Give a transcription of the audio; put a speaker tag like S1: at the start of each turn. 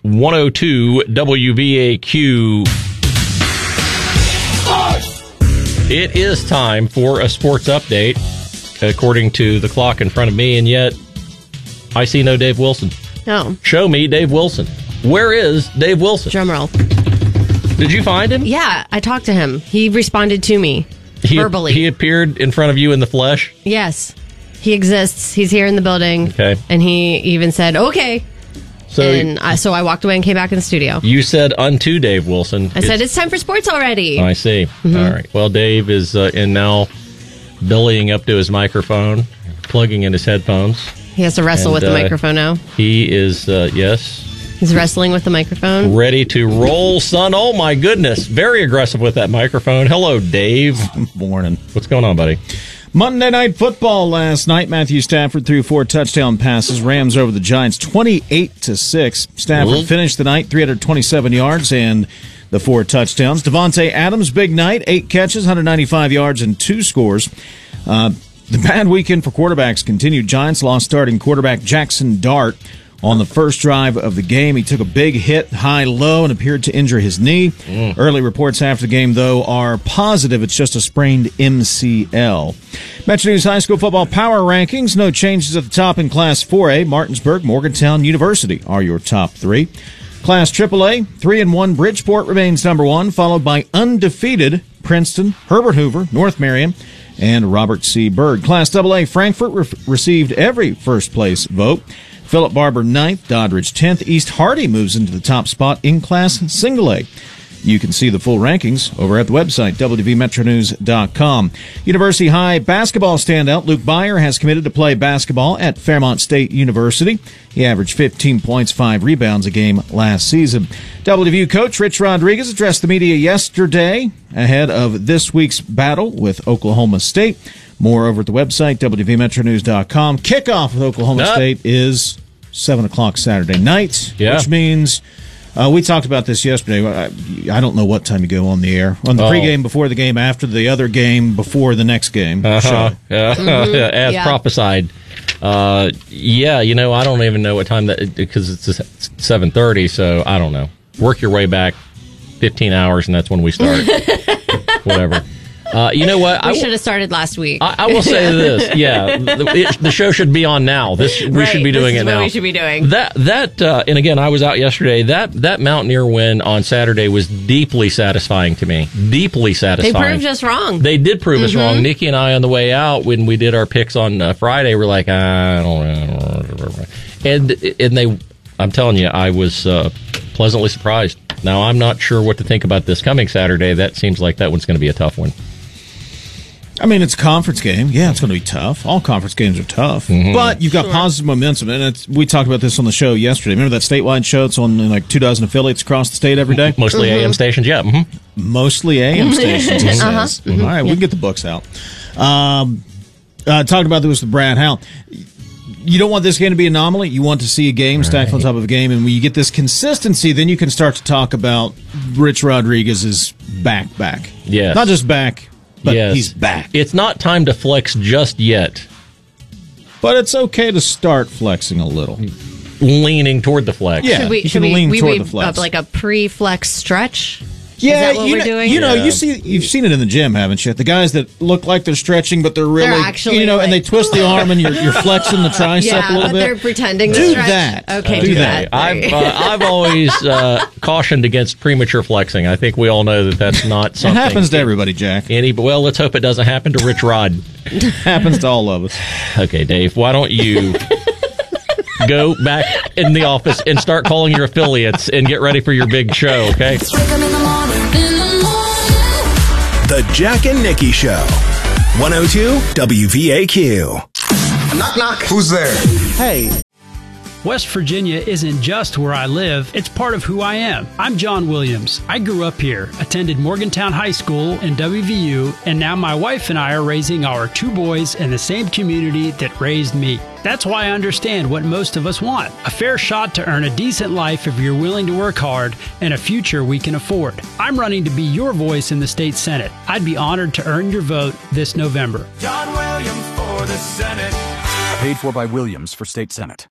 S1: 102 WVAQ. It is time for a sports update, according to the clock in front of me, and yet I see no Dave Wilson.
S2: No.
S1: Show me Dave Wilson. Where is Dave Wilson?
S2: Drum roll.
S1: Did you find him?
S2: Yeah, I talked to him. He responded to me verbally.
S1: He appeared in front of you in the flesh?
S2: Yes. He exists. He's here in the building.
S1: Okay.
S2: And he even said, okay. So I walked away and came back in the studio.
S1: You said unto Dave Wilson.
S2: I said, it's time for sports already.
S1: I see. Mm-hmm. All right. Well, Dave is in now bellying up to his microphone, plugging in his headphones.
S2: He has to wrestle with the microphone now.
S1: He is, yes.
S2: He's wrestling with the microphone.
S1: Ready to roll, son. Oh, my goodness. Very aggressive with that microphone. Hello, Dave.
S3: Morning.
S1: What's going on, buddy?
S3: Monday Night Football last night. Matthew Stafford threw 4 touchdown passes. Rams over the Giants 28-6. Stafford finished the night 327 yards and the 4 touchdowns. Devontae Adams, big night, 8 catches, 195 yards and 2 scores. The bad weekend for quarterbacks continued. Giants lost starting quarterback Jackson Dart on the first drive of the game. He took a big hit, high-low, and appeared to injure his knee. Early reports after the game, though, are positive it's just a sprained MCL. Metro News High School Football Power Rankings. No changes at the top in Class 4A. Martinsburg, Morgantown, University are your top 3. Class AAA, 3-1 Bridgeport remains number 1, followed by undefeated Princeton, Herbert Hoover, North Marion, and Robert C. Byrd. Class AA, Frankfort received every first-place vote. Philip Barber 9th, Doddridge 10th. East Hardy moves into the top spot in Class Single A. You can see the full rankings over at the website, wvmetronews.com. University High basketball standout Luke Byer has committed to play basketball at Fairmont State University. He averaged 15 points, 5 rebounds a game last season. WVU coach Rich Rodriguez addressed the media yesterday ahead of this week's battle with Oklahoma State. More over at the website, wvmetronews.com. Kickoff with Oklahoma State is 7 o'clock Saturday night, which means we talked about this yesterday. I don't know what time you go on the air. On the pregame, before the game, after the other game, before the next game. As
S1: prophesied. I don't even know what time that, because it's 7:30, so I don't know. Work your way back 15 hours, and that's when we start. Whatever. You know what?
S2: We should have started last week.
S1: I will say this. Yeah, the show should be on now. We should be doing it now.
S2: We should be doing
S1: that. And again, I was out yesterday. That Mountaineer win on Saturday was deeply satisfying to me. Deeply satisfying.
S2: They proved us wrong.
S1: They did prove us wrong. Nikki and I, on the way out, when we did our picks on Friday, were like, I don't know. And they, I'm telling you, I was pleasantly surprised. Now, I'm not sure what to think about this coming Saturday. That seems like that one's going to be a tough one.
S3: I mean, it's a conference game. Yeah, it's going to be tough. All conference games are tough. But you've got positive momentum. And we talked about this on the show yesterday. Remember that statewide show? It's on like 2 dozen affiliates across the state every day?
S1: Mostly AM stations, yeah.
S3: Mostly AM stations, he says. All right, we can get the books out. Talked about this with Brad Howell. You don't want this game to be an anomaly. You want to see a game stacked on top of a game. And when you get this consistency, then you can start to talk about Rich Rodriguez's back.
S1: Yes.
S3: Not just back, but he's back.
S1: It's not time to flex just yet.
S3: But it's okay to start flexing a little.
S1: Leaning toward the flex.
S3: Yeah,
S2: should we lean toward the flex. Like a pre-flex stretch?
S3: Yeah,
S2: is that what we're doing?
S3: You've seen it in the gym, haven't you? The guys that look like they're stretching, but they're really,
S2: actually
S3: and they twist the arm and you're flexing the tricep a little bit.
S2: They're pretending to
S3: do
S2: stretch.
S3: that.
S2: Okay,
S3: do that.
S1: I've always cautioned against premature flexing. I think we all know that's not something.
S3: It happens to everybody, Jack.
S1: Well, let's hope it doesn't happen to Rich Rod.
S3: Happens to all of us.
S1: Okay, Dave, why don't you go back in the office and start calling your affiliates and get ready for your big show, okay?
S4: The Jack and Nikki Show. 102 WVAQ.
S5: Knock, knock. Who's there?
S3: Hey.
S6: West Virginia isn't just where I live, it's part of who I am. I'm John Williams. I grew up here, attended Morgantown High School and WVU, and now my wife and I are raising our 2 boys in the same community that raised me. That's why I understand what most of us want. A fair shot to earn a decent life if you're willing to work hard, and a future we can afford. I'm running to be your voice in the state Senate. I'd be honored to earn your vote this November.
S7: John Williams for the Senate.
S8: Paid for by Williams for state Senate.